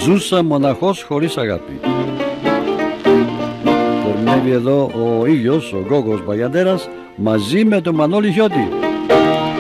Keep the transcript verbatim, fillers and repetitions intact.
Ζούσα μοναχός χωρίς αγάπη. Ερμηνεύει εδώ ο ίδιος, ο Γκόγκος Μπαγιαντέρας, μαζί με τον Μανώλη Χιώτη.